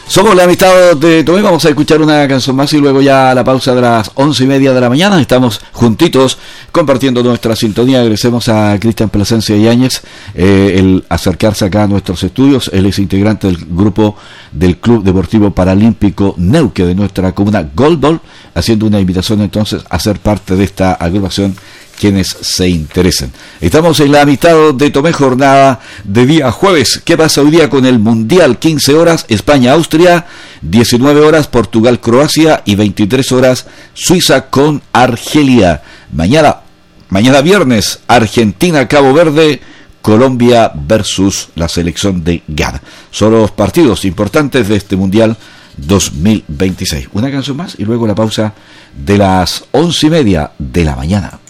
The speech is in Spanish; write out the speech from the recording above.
Somos la amistad de Tomé. Vamos a escuchar una canción más y luego ya a la pausa de las 11:30 de la mañana. Estamos juntitos compartiendo nuestra sintonía. Agradecemos a Cristian Plasencia Yáñez el acercarse acá a nuestros estudios. Él es integrante del grupo del Club Deportivo Paralímpico Neuque de nuestra comuna Goldball, haciendo una invitación entonces a ser parte de esta agrupación quienes se interesen. Estamos en la mitad de Tomé, jornada de día jueves. ¿Qué pasa hoy día con el Mundial? 15 horas España-Austria, 19 horas Portugal-Croacia y 23 horas Suiza con Argelia. Mañana viernes, Argentina-Cabo Verde, Colombia versus la selección de Ghana. Son los partidos importantes de este Mundial 2026. Una canción más y luego la pausa de las 11:30 de la mañana.